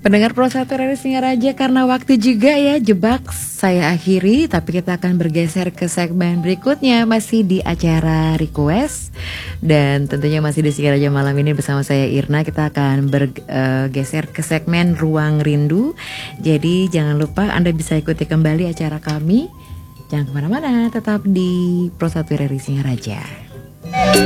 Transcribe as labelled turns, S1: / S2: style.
S1: Pendengar Pro 1 RRI Singaraja, karena waktu juga ya jebak, saya akhiri. Tapi kita akan bergeser ke segmen berikutnya, masih di acara request. Dan tentunya masih di Singaraja malam ini bersama saya Irna. Kita akan bergeser ke segmen Ruang Rindu. Jadi jangan lupa Anda bisa ikuti kembali acara kami. Jangan kemana-mana, tetap di Pro 1 RRI Singaraja.